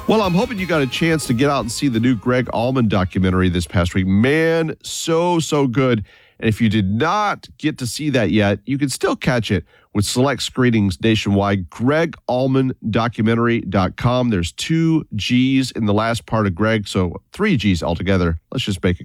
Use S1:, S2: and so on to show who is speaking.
S1: Well, I'm hoping you got a chance to get out and see the new Greg Allman documentary this past week. Man, so good. And if you did not get to see that yet, you can still catch it with select screenings nationwide. GregAllmanDocumentary.com. There's 2 G's in the last part of Greg, so 3 G's altogether. Let's just make it